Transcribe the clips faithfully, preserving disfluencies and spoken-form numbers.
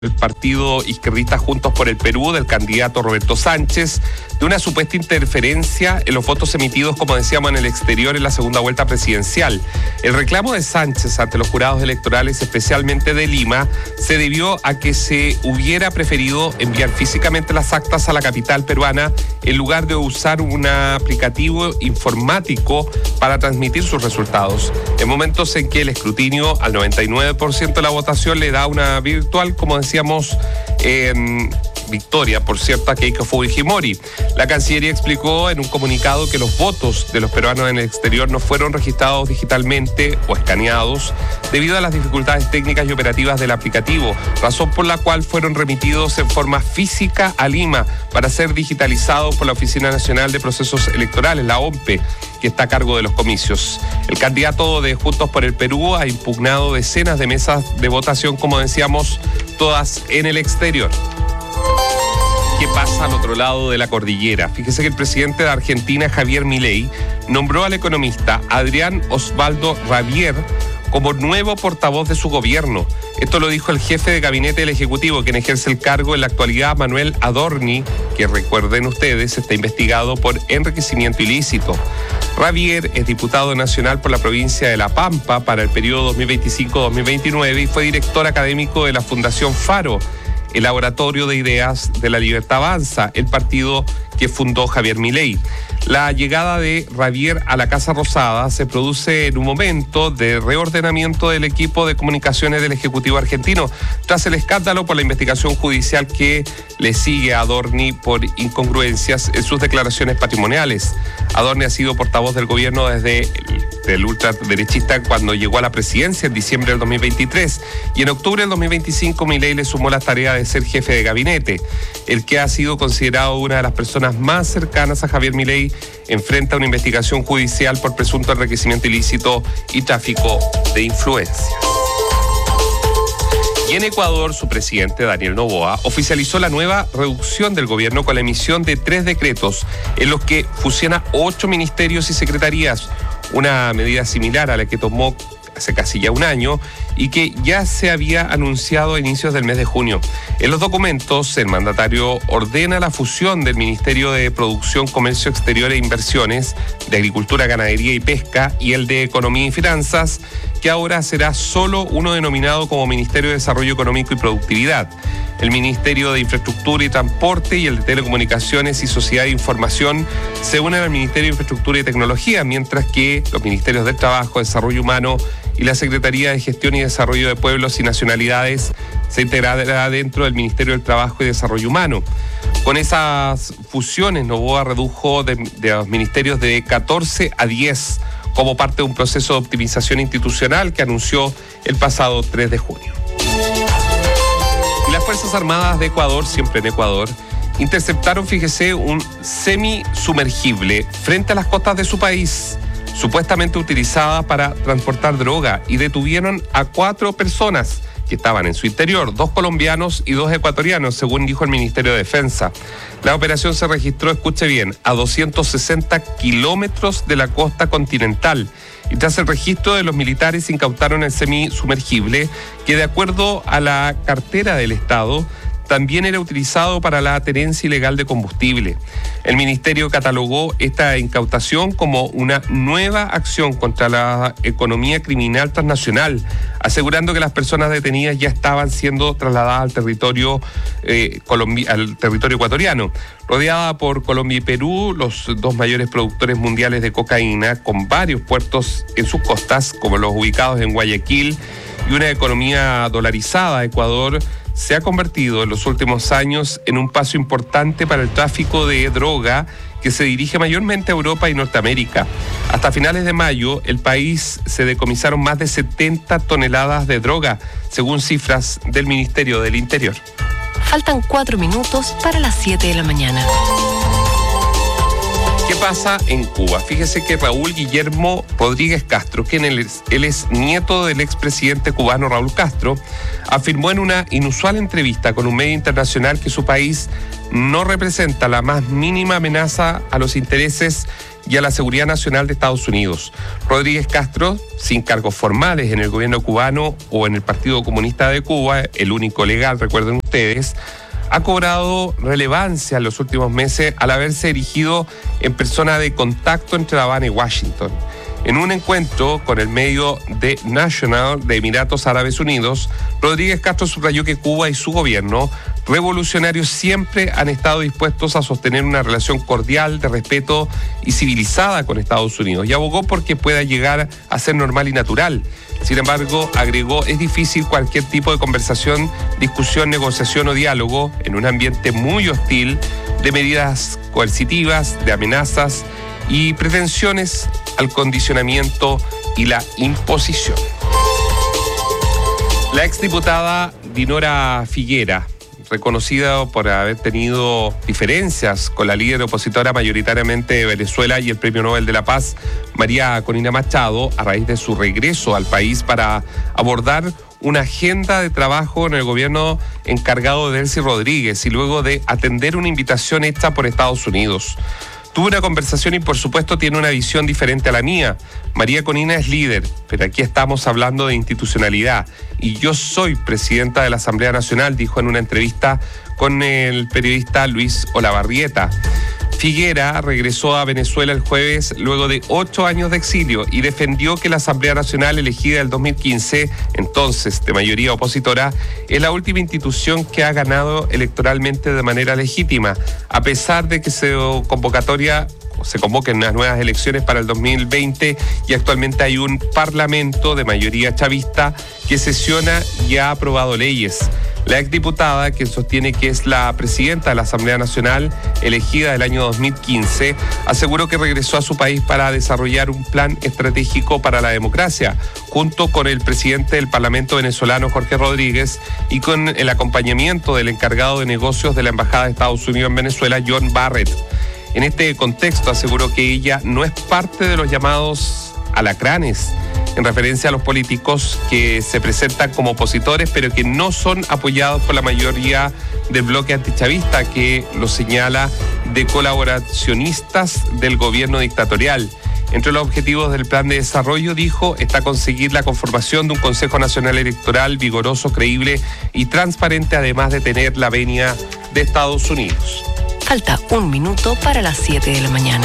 El partido izquierdista Juntos por el Perú, del candidato Roberto Sánchez, de una supuesta interferencia en los votos emitidos, como decíamos, en el exterior en la segunda vuelta presidencial. El reclamo de Sánchez ante los jurados electorales, especialmente de Lima, se debió a que se hubiera preferido enviar físicamente las actas a la capital peruana en lugar de usar un aplicativo informático para transmitir sus resultados. En momentos en que el escrutinio al noventa y nueve por ciento de la votación le da una virtual, como decía, Decíamos en victoria, por cierto, a Keiko Fujimori. La Cancillería explicó en un comunicado que los votos de los peruanos en el exterior no fueron registrados digitalmente o escaneados debido a las dificultades técnicas y operativas del aplicativo, razón por la cual fueron remitidos en forma física a Lima para ser digitalizados por la Oficina Nacional de Procesos Electorales, la O M P E, que está a cargo de los comicios. El candidato de Juntos por el Perú ha impugnado decenas de mesas de votación, como decíamos, todas en el exterior. ¿Qué pasa al otro lado de la cordillera? Fíjese que el presidente de Argentina, Javier Milei, nombró al economista Adrián Osvaldo Ravier como nuevo portavoz de su gobierno. Esto lo dijo el jefe de gabinete del Ejecutivo, quien ejerce el cargo en la actualidad, Manuel Adorni, que recuerden ustedes, está investigado por enriquecimiento ilícito. Ravier es diputado nacional por la provincia de La Pampa para el periodo dos mil veinticinco a dos mil veintinueve y fue director académico de la Fundación Faro, el laboratorio de ideas de la Libertad Avanza, el partido que fundó Javier Milei. La llegada de Ravier a la Casa Rosada se produce en un momento de reordenamiento del equipo de comunicaciones del Ejecutivo argentino, tras el escándalo por la investigación judicial que le sigue a Adorni por incongruencias en sus declaraciones patrimoniales. Adorni ha sido portavoz del gobierno desde el, el ultraderechista cuando llegó a la presidencia en diciembre del dos mil veintitrés, y en octubre del dos mil veinticinco Milei le sumó la tarea de ser jefe de gabinete. El que ha sido considerado una de las personas más cercanas a Javier Milei enfrenta una investigación judicial por presunto enriquecimiento ilícito y tráfico de influencias. Y en Ecuador, su presidente, Daniel Noboa, oficializó la nueva reducción del gobierno con la emisión de tres decretos en los que fusiona ocho ministerios y secretarías, una medida similar a la que tomó hace casi ya un año y que ya se había anunciado a inicios del mes de junio. En los documentos, el mandatario ordena la fusión del Ministerio de Producción, Comercio Exterior e Inversiones, de Agricultura, Ganadería y Pesca y el de Economía y Finanzas, que ahora será solo uno denominado como Ministerio de Desarrollo Económico y Productividad. El Ministerio de Infraestructura y Transporte y el de Telecomunicaciones y Sociedad de Información se unen al Ministerio de Infraestructura y Tecnología, mientras que los Ministerios del Trabajo, Desarrollo Humano y la Secretaría de Gestión y Desarrollo de Pueblos y Nacionalidades se integrará dentro del Ministerio del Trabajo y Desarrollo Humano. Con esas fusiones, Noboa redujo de, de los ministerios de catorce a diez como parte de un proceso de optimización institucional que anunció el pasado tres de junio. Y las Fuerzas Armadas de Ecuador, siempre en Ecuador, interceptaron, fíjese, un semisumergible frente a las costas de su país, supuestamente utilizada para transportar droga, y detuvieron a cuatro personas que estaban en su interior, dos colombianos y dos ecuatorianos, según dijo el Ministerio de Defensa. La operación se registró, escuche bien, a doscientos sesenta kilómetros de la costa continental, y tras el registro de los militares incautaron el semisumergible, que de acuerdo a la cartera del Estado, también era utilizado para la tenencia ilegal de combustible. El ministerio catalogó esta incautación como una nueva acción contra la economía criminal transnacional, asegurando que las personas detenidas ya estaban siendo trasladadas al territorio, eh, colombi- al territorio ecuatoriano. Rodeada por Colombia y Perú, los dos mayores productores mundiales de cocaína, con varios puertos en sus costas, como los ubicados en Guayaquil, y una economía dolarizada, Ecuador se ha convertido en los últimos años en un paso importante para el tráfico de droga que se dirige mayormente a Europa y Norteamérica. Hasta finales de mayo, el país se decomisaron más de setenta toneladas de droga, según cifras del Ministerio del Interior. Faltan cuatro minutos para las siete de la mañana. ¿Qué pasa en Cuba? Fíjese que Raúl Guillermo Rodríguez Castro, quien él es, él es nieto del expresidente cubano Raúl Castro, afirmó en una inusual entrevista con un medio internacional que su país no representa la más mínima amenaza a los intereses y a la seguridad nacional de Estados Unidos. Rodríguez Castro, sin cargos formales en el gobierno cubano o en el Partido Comunista de Cuba, el único legal, recuerden ustedes, ha cobrado relevancia en los últimos meses al haberse erigido en persona de contacto entre La Habana y Washington. En un encuentro con el medio The National de Emiratos Árabes Unidos, Rodríguez Castro subrayó que Cuba y su gobierno revolucionarios siempre han estado dispuestos a sostener una relación cordial, de respeto y civilizada con Estados Unidos, y abogó porque pueda llegar a ser normal y natural. Sin embargo, agregó, es difícil cualquier tipo de conversación, discusión, negociación o diálogo en un ambiente muy hostil de medidas coercitivas, de amenazas y pretensiones al condicionamiento y la imposición. La exdiputada Dinora Figuera, reconocida por haber tenido diferencias con la líder opositora mayoritariamente de Venezuela y el Premio Nobel de la Paz, María Corina Machado, a raíz de su regreso al país para abordar una agenda de trabajo en el gobierno encargado de Delcy Rodríguez y luego de atender una invitación hecha por Estados Unidos. Tuve una conversación y por supuesto tiene una visión diferente a la mía. María Corina es líder, pero aquí estamos hablando de institucionalidad. Y yo soy presidenta de la Asamblea Nacional, dijo en una entrevista con el periodista Luis Olavarrieta. Figuera regresó a Venezuela el jueves luego de ocho años de exilio y defendió que la Asamblea Nacional elegida el dos mil quince, entonces de mayoría opositora, es la última institución que ha ganado electoralmente de manera legítima, a pesar de que se convocatoria se convoquen unas nuevas elecciones para el dos mil veinte y actualmente hay un parlamento de mayoría chavista que sesiona y ha aprobado leyes. La exdiputada, que sostiene que es la presidenta de la Asamblea Nacional, elegida del año dos mil quince, aseguró que regresó a su país para desarrollar un plan estratégico para la democracia, junto con el presidente del Parlamento venezolano, Jorge Rodríguez, y con el acompañamiento del encargado de negocios de la Embajada de Estados Unidos en Venezuela, John Barrett. En este contexto aseguró que ella no es parte de los llamados alacranes, en referencia a los políticos que se presentan como opositores, pero que no son apoyados por la mayoría del bloque antichavista, que los señala de colaboracionistas del gobierno dictatorial. Entre los objetivos del plan de desarrollo, dijo, está conseguir la conformación de un Consejo Nacional Electoral vigoroso, creíble y transparente, además de tener la venia de Estados Unidos. Falta un minuto para las siete de la mañana.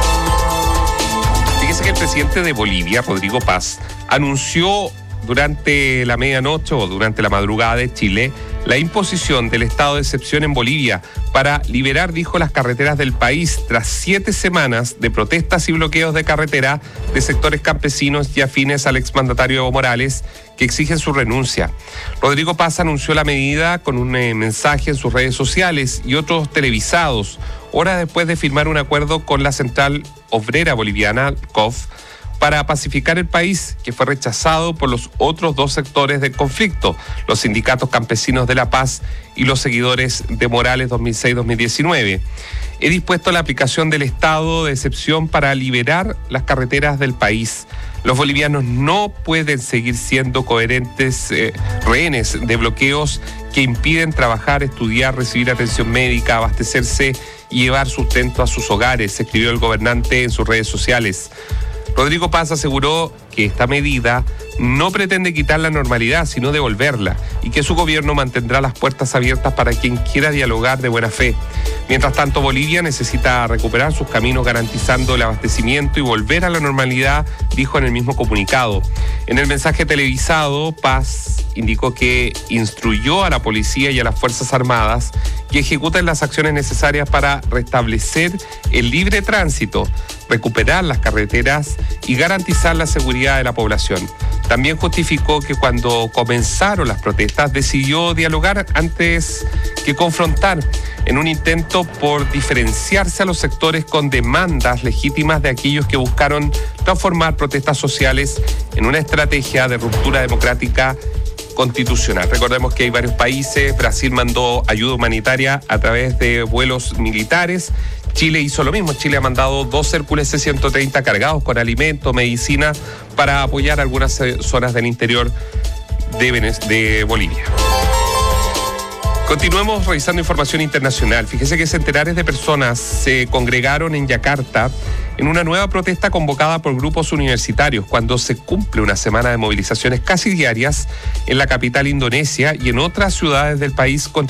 Fíjese que el presidente de Bolivia, Rodrigo Paz, anunció durante la medianoche o durante la madrugada de Chile la imposición del estado de excepción en Bolivia para liberar, dijo, las carreteras del país tras siete semanas de protestas y bloqueos de carretera de sectores campesinos y afines al exmandatario Evo Morales, que exigen su renuncia. Rodrigo Paz anunció la medida con un eh, mensaje en sus redes sociales y otros televisados, horas después de firmar un acuerdo con la Central Obrera Boliviana, C O F, para pacificar el país, que fue rechazado por los otros dos sectores del conflicto, los sindicatos campesinos de La Paz y los seguidores de Morales dos mil seis a dos mil diecinueve. He dispuesto la aplicación del estado de excepción para liberar las carreteras del país. Los bolivianos no pueden seguir siendo coherentes eh, rehenes de bloqueos que impiden trabajar, estudiar, recibir atención médica, abastecerse y llevar sustento a sus hogares, escribió el gobernante en sus redes sociales. Rodrigo Paz aseguró que esta medida no pretende quitar la normalidad, sino devolverla, y que su gobierno mantendrá las puertas abiertas para quien quiera dialogar de buena fe. Mientras tanto, Bolivia necesita recuperar sus caminos garantizando el abastecimiento y volver a la normalidad, dijo en el mismo comunicado. En el mensaje televisado, Paz indicó que instruyó a la policía y a las Fuerzas Armadas que ejecuten las acciones necesarias para restablecer el libre tránsito, recuperar las carreteras y garantizar la seguridad de la población. También justificó que cuando comenzaron las protestas decidió dialogar antes que confrontar, en un intento por diferenciarse a los sectores con demandas legítimas de aquellos que buscaron transformar protestas sociales en una estrategia de ruptura democrática constitucional. Recordemos que hay varios países. Brasil mandó ayuda humanitaria a través de vuelos militares Chile hizo lo mismo. Chile ha mandado dos Hércules C ciento treinta cargados con alimentos, medicina, para apoyar algunas zonas del interior de, Venez- de Bolivia. Continuemos revisando información internacional. Fíjese que centenares de personas se congregaron en Yakarta en una nueva protesta convocada por grupos universitarios cuando se cumple una semana de movilizaciones casi diarias en la capital indonesia y en otras ciudades del país contra